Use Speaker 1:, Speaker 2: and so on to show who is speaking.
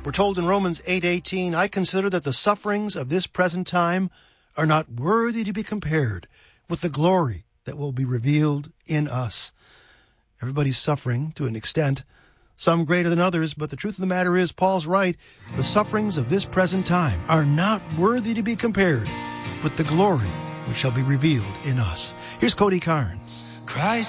Speaker 1: We're told in Romans 8:18, I consider that the sufferings of this present time are not worthy to be compared with the glory that will be revealed in us. Everybody's suffering to an extent, some greater than others, but the truth of the matter is, Paul's right, the sufferings of this present time are not worthy to be compared with the glory which shall be revealed in us. Here's Cody Carnes.
Speaker 2: Christ